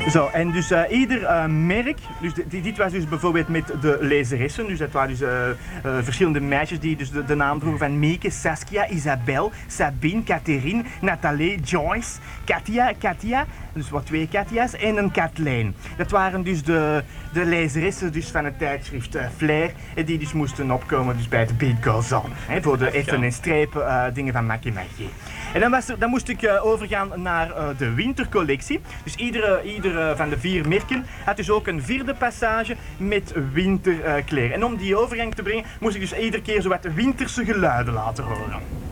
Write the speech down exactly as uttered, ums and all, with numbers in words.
Zo, en dus uh, ieder uh, merk, dus dit, dit was dus bijvoorbeeld met de lezeressen, dus dat waren dus uh, uh, verschillende meisjes die dus de, de naam droegen van Mieke, Saskia, Isabel, Sabine, Catherine, Nathalie, Joyce, Katia, Katia, dus wat twee Katia's en een Kathleen. Dat waren dus de, de lezeressen dus van het tijdschrift uh, Flair, die dus moesten opkomen dus bij het Beat Goes On, hè, voor de effen en strepen uh, dingen van Makkie Makkie. En dan, was er, dan moest ik uh, overgaan naar uh, de wintercollectie. Dus iedere, iedere van de vier merken had dus ook een vierde passage met winterkleren. Uh, en om die overgang te brengen, moest ik dus iedere keer zo wat winterse geluiden laten horen.